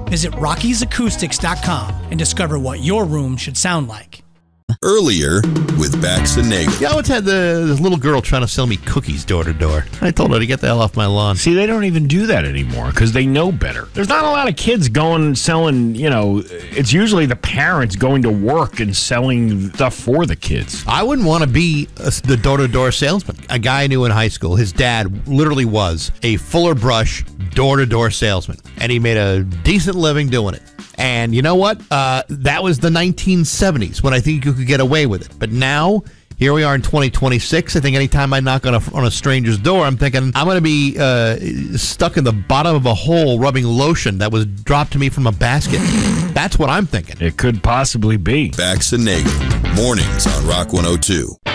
Visit Rocky'sAcoustics.com and discover what your room should sound like. Earlier with Bax and Nagel. Yeah, I once had this little girl trying to sell me cookies door to door. I told her to get the hell off my lawn. See, they don't even do that anymore because they know better. There's not a lot of kids going selling, it's usually the parents going to work and selling stuff for the kids. I wouldn't want to be the door-to-door salesman. A guy I knew in high school, his dad literally was a Fuller Brush door-to-door salesman, and he made a decent living doing it. And you know what? That was the 1970s when I think you could get away with it. But now, here we are in 2026. I think anytime I knock on a stranger's door, I'm thinking I'm going to be stuck in the bottom of a hole rubbing lotion that was dropped to me from a basket. That's what I'm thinking. It could possibly be. Bax and Nagel, mornings on Rock 102.